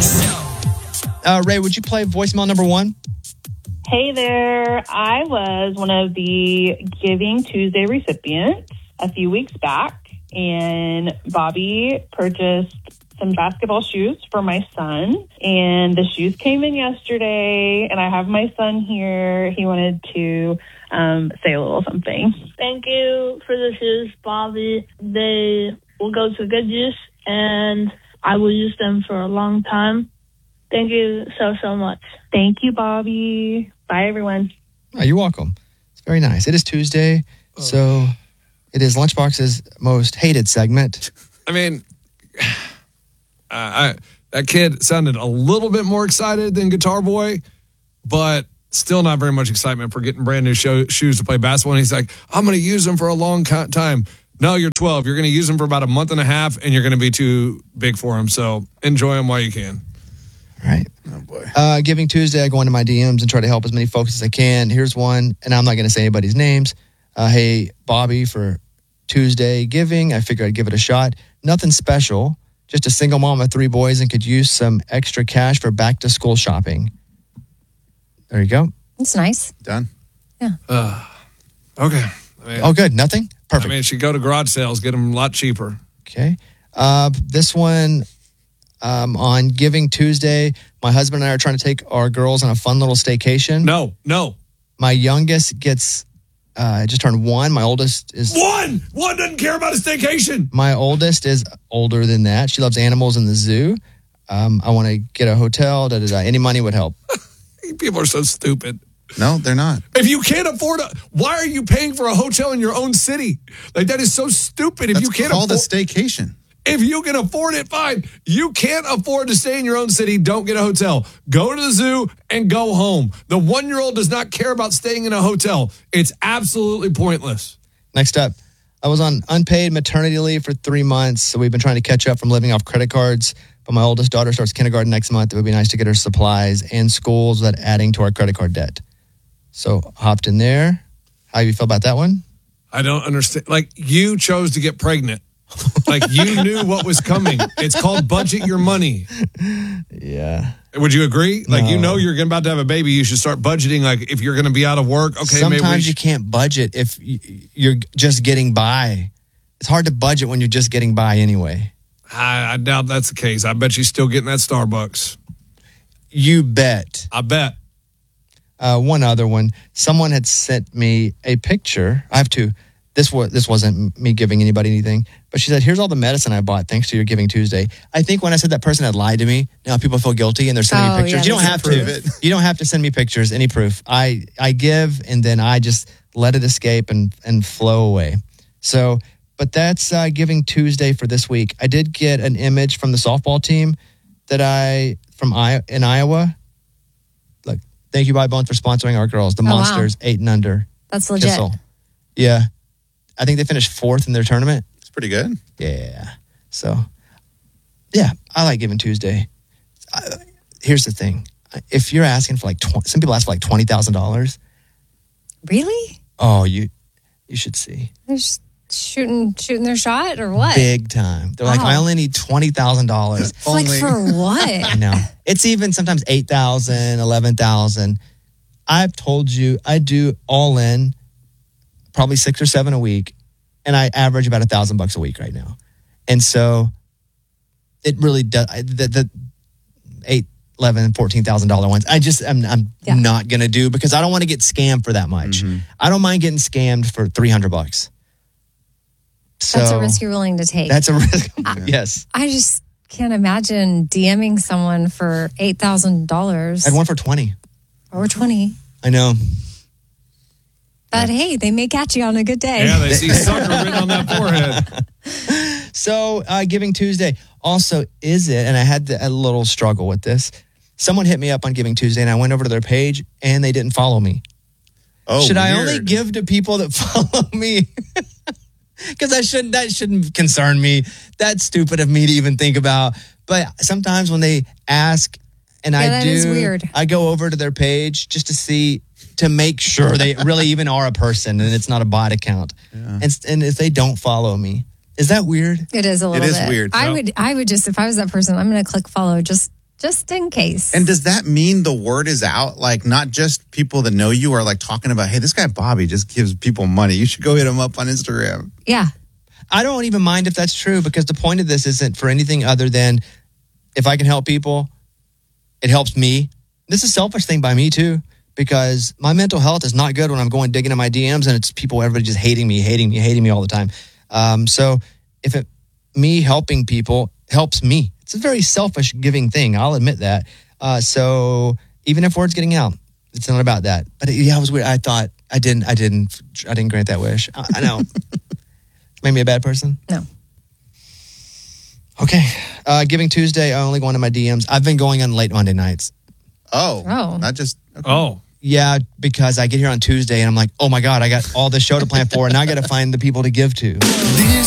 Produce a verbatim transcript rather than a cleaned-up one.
Uh, Ray, would you play voicemail number one? Hey there. I was one of the Giving Tuesday recipients a few weeks back, and Bobby purchased some basketball shoes for my son, and the shoes came in yesterday, and I have my son here. He wanted to um, say a little something. Thank you for the shoes, Bobby. They will go to good use, and I will use them for a long time. Thank you so, so much. Thank you, Bobby. Bye, everyone. Oh, you're welcome. It's very nice. It is Tuesday, oh. so it is Lunchbox's most hated segment. I mean, uh, I, that kid sounded a little bit more excited than Guitar Boy, but still not very much excitement for getting brand new show, shoes to play basketball. And he's like, I'm going to use them for a long time. No, you're twelve. You're going to use them for about a month and a half, and you're going to be too big for them. So enjoy them while you can. Right. Oh, boy. Uh, Giving Tuesday, I go into my D Ms and try to help as many folks as I can. Here's one, and I'm not going to say anybody's names. Uh, hey, Bobby, for Tuesday giving, I figured I'd give it a shot. Nothing special. Just a single mom of three boys and could use some extra cash for back-to-school shopping. There you go. That's nice. Done. Yeah. Uh, okay. I mean, oh, good. Nothing? Perfect. I mean, she go to garage sales, get them a lot cheaper. Okay. Uh, this one... Um, on Giving Tuesday, my husband and I are trying to take our girls on a fun little staycation. No, no. My youngest gets, uh, just turned one. My oldest is... One! One doesn't care about a staycation. My oldest is older than that. She loves animals in the zoo. Um, I want to get a hotel. Da, da, da. Any money would help. People are so stupid. No, they're not. If you can't afford a... Why are you paying for a hotel in your own city? Like, that is so stupid. If That's you can't called afford... a staycation. If you can afford it, fine. You can't afford to stay in your own city, don't get a hotel. Go to the zoo and go home. The one-year-old does not care about staying in a hotel. It's absolutely pointless. Next up, I was on unpaid maternity leave for three months, so we've been trying to catch up from living off credit cards. But my oldest daughter starts kindergarten next month. It would be nice to get her supplies and schools without adding to our credit card debt. So hopped in there. How do you feel about that one? I don't understand. Like, you chose to get pregnant. Like, you knew what was coming. It's called budget your money. Yeah. Would you agree? Like, no. You know you're about to have a baby. You should start budgeting. Like, if you're going to be out of work, okay, Sometimes maybe we you should... can't budget if you're just getting by. It's hard to budget when you're just getting by anyway. I, I doubt that's the case. I bet she's still getting that Starbucks. You bet. I bet. Uh, one other one. Someone had sent me a picture. I have two. This was this wasn't me giving anybody anything, but she said, "Here's all the medicine I bought thanks to your Giving Tuesday." I think when I said that person had lied to me, now people feel guilty and they're sending oh, me pictures. Yeah, you don't have to. It. You don't have to send me pictures, any proof. I I give and then I just let it escape and and flow away. So, but that's uh, Giving Tuesday for this week. I did get an image from the softball team that I from I in Iowa. Look, thank you, Bye Bones, for sponsoring our girls, the oh, Monsters, wow. eight and under. That's legit. Kissel. Yeah. I think they finished fourth in their tournament. It's pretty good. Yeah. So, yeah, I like Giving Tuesday. I, here's the thing. If you're asking for like, twenty, some people ask for like twenty thousand dollars. Really? Oh, you you should see. They're just shooting, shooting their shot or what? Big time. They're like, Wow. I only need twenty thousand dollars. Like for what? I know. It's even sometimes eight thousand dollars, eleven thousand dollars. I've told you I do all in probably six or seven a week, and I average about a thousand bucks a week right now. And so it really does. The, the eight, eleven, fourteen thousand dollar ones, I just I'm I'm yeah. not gonna do because I don't want to get scammed for that much. Mm-hmm. I don't mind getting scammed for three hundred bucks. So that's a risk you're willing to take. That's a risk. I, yes. I just can't imagine DMing someone for eight thousand dollars. I had one for twenty or twenty. I know. But hey, they may catch you on a good day. Yeah, they see sucker written on that forehead. So, uh, Giving Tuesday. Also, is it, and I had the, a little struggle with this. Someone hit me up on Giving Tuesday, and I went over to their page, and they didn't follow me. Oh, Should weird. I only give to people that follow me? Because I shouldn't. That shouldn't concern me. That's stupid of me to even think about. But sometimes when they ask, and yeah, I that do, is weird. I go over to their page just to see, to make sure they really even are a person and it's not a bot account. Yeah. And, and if they don't follow me, is that weird? It is a little It is bit. weird. I So. would, I would just, if I was that person, I'm going to click follow just, just in case. And does that mean the word is out? Like, not just people that know you are like talking about, hey, this guy Bobby just gives people money. You should go hit him up on Instagram. Yeah. I don't even mind if that's true because the point of this isn't for anything other than if I can help people, it helps me. This is a selfish thing by me too, because my mental health is not good when I'm going digging in my D Ms and it's people, everybody just hating me, hating me, hating me all the time. Um, so if it, me helping people helps me, it's a very selfish giving thing. I'll admit that. Uh, so even if word's getting out, it's not about that. But it, yeah, it was weird. I thought I didn't, I didn't, I didn't grant that wish. I, I know. Made me a bad person? No. Okay. Uh, Giving Tuesday, I only go into my D Ms. I've been going on late Monday nights. Oh. Oh. Not just. Okay. Oh. Yeah, because I get here on Tuesday and I'm like, oh my God, I got all this show to plan for and now I got to find the people to give to.